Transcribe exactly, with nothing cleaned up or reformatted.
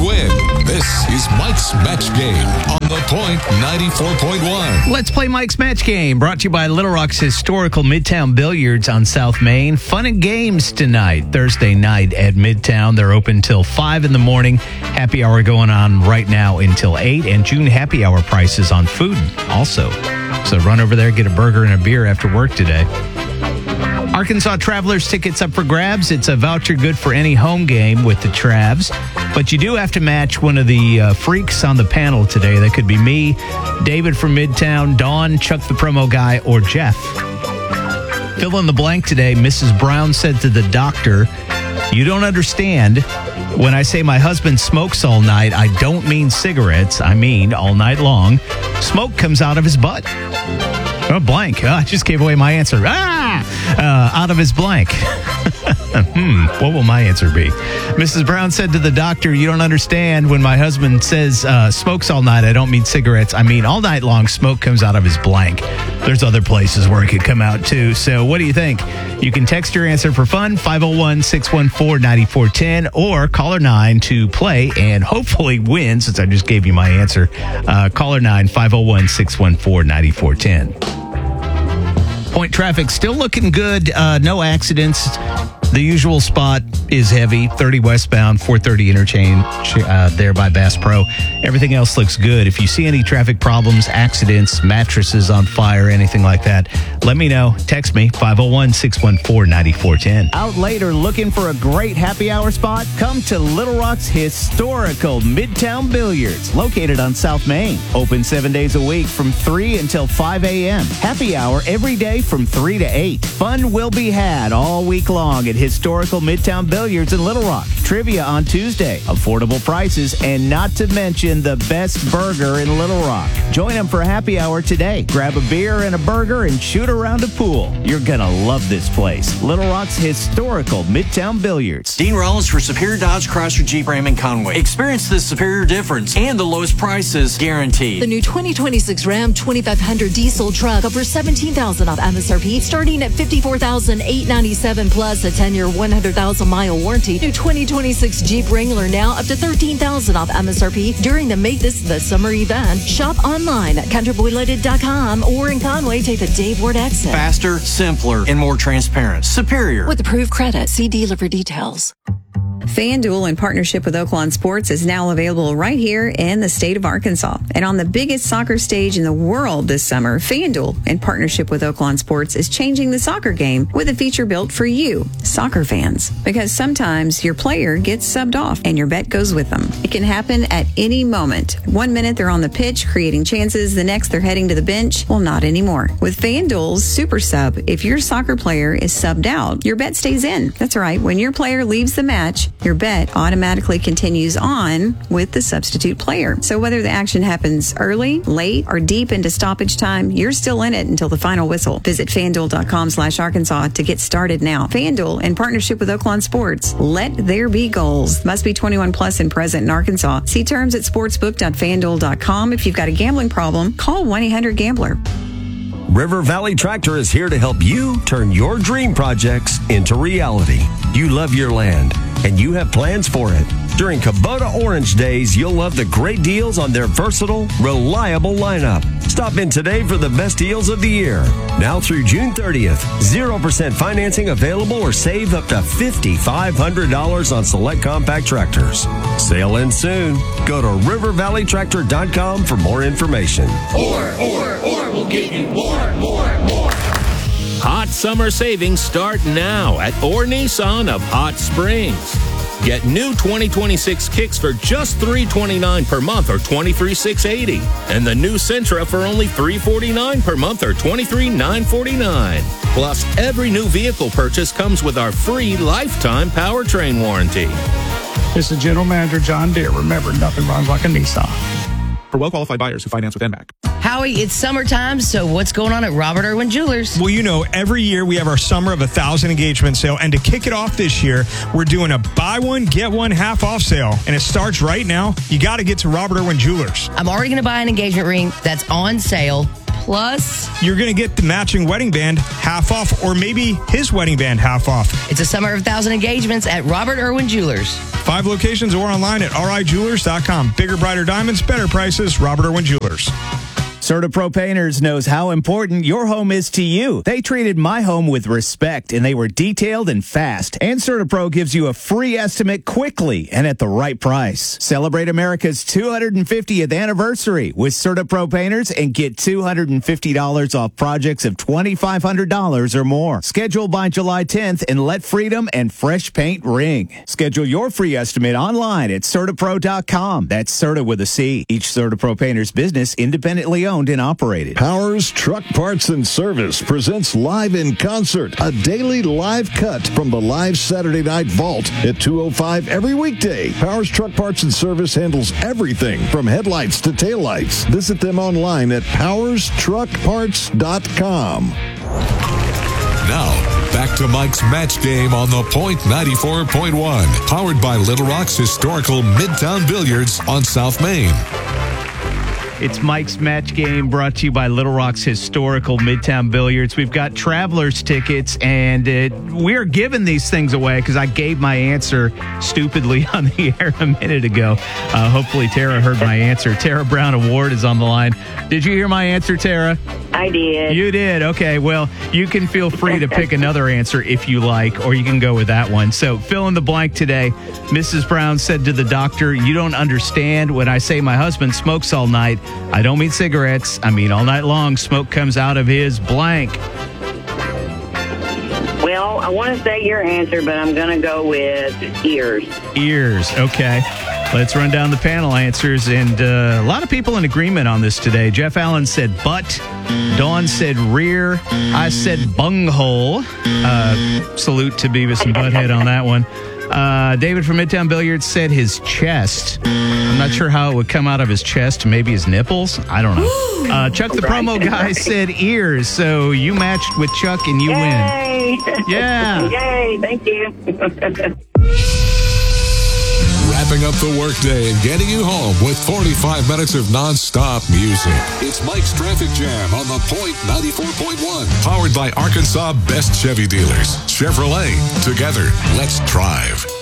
win. This is Mike's Match Game on The Point ninety-four point one. Let's play Mike's Match Game, brought to you by Little Rock's historical Midtown Billiards on South Main. Fun and games tonight, Thursday night at Midtown. They're open till five in the morning. Happy hour going on right now until eight, and June happy hour prices on food also. So run over there, get a burger and a beer after work today. Arkansas Travelers tickets up for grabs. It's a voucher good for any home game with the Travs. But you do have to match one of the uh, freaks on the panel today. That could be me, David from Midtown, Dawn, Chuck the promo guy, or Jeff. Fill in the blank today. Missus Brown said to the doctor, "You don't understand. When I say my husband smokes all night, I don't mean cigarettes. I mean all night long. Smoke comes out of his butt." Oh, blank. Oh, I just gave away my answer. Ah! Uh, out of his blank. hmm. What will my answer be? Missus Brown said to the doctor, "You don't understand. When my husband says uh, smokes all night, I don't mean cigarettes. I mean all night long, smoke comes out of his blank." There's other places where it could come out, too. So what do you think? You can text your answer for fun, five oh one, six one four, nine four one zero, or caller nine to play and hopefully win, since I just gave you my answer. Uh, caller nine, five oh one, six one four, nine four one zero. Point traffic still looking good. Uh, no accidents. The usual spot is heavy. thirty westbound, four thirty interchange uh, there by Bass Pro. Everything else looks good. If you see any traffic problems, accidents, mattresses on fire, anything like that, let me know. Text me, five oh one, six one four, nine four one zero. Out later looking for a great happy hour spot? Come to Little Rock's historical Midtown Billiards, located on South Main. Open seven days a week from three until five a.m. Happy hour every day from three to eight. Fun will be had all week long at historical Midtown Billiards in Little Rock. Trivia on Tuesday, affordable prices, and not to mention the best burger in Little Rock. Join them for a happy hour today. Grab a beer and a burger and shoot around a pool. You're gonna love this place. Little Rock's historical Midtown Billiards. Dean Rollins for Superior Dodge Chrysler Jeep Ram in Conway. Experience the superior difference and the lowest prices guaranteed. The new twenty twenty-six Ram twenty-five hundred diesel truck over seventeen thousand dollars off M S R P, starting at fifty-four thousand eight hundred ninety-seven dollars plus a ten-year, one hundred thousand mile warranty. New twenty twenty-six Jeep Wrangler now up to thirteen thousand dollars off M S R P during the Make This the Summer event. Shop online at country boy limited dot com or in Conway, take the Dave Ward exit. Faster, simpler, and more transparent. Superior. With approved credit. See dealer for details. FanDuel, in partnership with Oaklawn Sports, is now available right here in the state of Arkansas. And on the biggest soccer stage in the world this summer, FanDuel, in partnership with Oaklawn Sports, is changing the soccer game with a feature built for you, soccer fans. Because sometimes your player gets subbed off and your bet goes with them. It can happen at any moment. One minute they're on the pitch creating chances, the next they're heading to the bench. Well, not anymore. With FanDuel's Super Sub, if your soccer player is subbed out, your bet stays in. That's right. When your player leaves the match, your bet automatically continues on with the substitute player. So whether the action happens early, late, or deep into stoppage time, you're still in it until the final whistle. Visit FanDuel.com slash Arkansas to get started now. FanDuel, in partnership with Oaklawn Sports. Let there be goals. Must be twenty-one plus and present in Arkansas. See terms at sportsbook dot fan duel dot com. If you've got a gambling problem, call one eight hundred gambler. River Valley Tractor is here to help you turn your dream projects into reality. You love your land, and you have plans for it. During Kubota Orange Days, you'll love the great deals on their versatile, reliable lineup. Stop in today for the best deals of the year. Now through June thirtieth, zero percent financing available or save up to five thousand five hundred dollars on select compact tractors. Sale ends soon. Go to river valley tractor dot com for more information. Or, or, or will get you more, more, more. Hot summer savings start now at Orr Nissan of Hot Springs. Get new twenty twenty-six Kicks for just three hundred twenty-nine dollars per month or twenty-three thousand six hundred eighty dollars. And the new Sentra for only three hundred forty-nine dollars per month or twenty-three thousand nine hundred forty-nine dollars. Plus, every new vehicle purchase comes with our free lifetime powertrain warranty. This is General Manager John Deere. Remember, nothing runs like a Nissan. For well-qualified buyers who finance with N M A C. Howie, it's summertime, so what's going on at Robert Irwin Jewelers? Well, you know, every year we have our Summer of a Thousand engagement sale, and to kick it off this year, we're doing a buy one, get one half off sale, and it starts right now. You got to get to Robert Irwin Jewelers. I'm already going to buy an engagement ring that's on sale. plus you're going to get the matching wedding band half off, or maybe his wedding band half off. It's a summer of thousand engagements at Robert Irwin Jewelers. Five locations or online at r i jewelers dot com. Bigger, brighter diamonds, better prices. Robert Irwin Jewelers. CertaPro Painters knows how important your home is to you. They treated my home with respect, and they were detailed and fast. And CertaPro gives you a free estimate quickly and at the right price. Celebrate America's two hundred fiftieth anniversary with CertaPro Painters and get two hundred fifty dollars off projects of twenty-five hundred dollars or more. Schedule by July tenth and let freedom and fresh paint ring. Schedule your free estimate online at CertaPro dot com. That's Certa with a C. Each CertaPro Painters business independently owned and operated. Powers Truck Parts and Service presents Live in Concert, a daily live cut from the live Saturday Night Vault at two oh five every weekday. Powers Truck Parts and Service handles everything from headlights to taillights. Visit them online at powers truck parts dot com. Now, back to Mike's Match Game on the Point ninety-four point one. Powered by Little Rock's historical Midtown Billiards on South Main. It's Mike's Match Game, brought to you by Little Rock's historical Midtown Billiards. We've got Travelers tickets, and uh, we're giving these things away because I gave my answer stupidly on the air a minute ago. Uh, hopefully Tara heard my answer. Tara Brown Award is on the line. Did you hear my answer, Tara? I did. You did? Okay, well, you can feel free to pick another answer if you like, or you can go with that one. So fill in the blank today. Missus Brown said to the doctor, "You don't understand when I say my husband smokes all night. I don't mean cigarettes. I mean all night long. Smoke comes out of his blank." Well, I want to say your answer, but I'm going to go with ears. Ears, okay. Let's run down the panel answers, and uh, a lot of people in agreement on this today. Jeff Allen said butt. Dawn said rear. I said bunghole. Uh, salute to Beavis and Butthead on that one. Uh, David from Midtown Billiards said his chest. I'm not sure how it would come out of his chest. Maybe his nipples? I don't know. Uh, Chuck the promo guy said ears. So you matched with Chuck and you Yay! win. Yeah. Yay, thank you. Wrapping up the workday and getting you home with forty-five minutes of non-stop music. It's Mike's Traffic Jam on the Point ninety-four point one. Powered by Arkansas Best Chevy Dealers. Chevrolet. Together, let's drive.